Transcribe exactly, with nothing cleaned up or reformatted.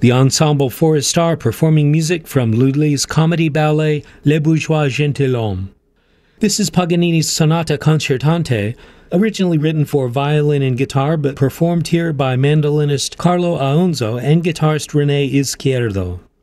The Ensemble Foresta performing music from Lully's comedy ballet Le Bourgeois Gentilhomme. This is Paganini's Sonata Concertante, originally written for violin and guitar but performed here by mandolinist Carlo Aonzo and guitarist René Izquierdo.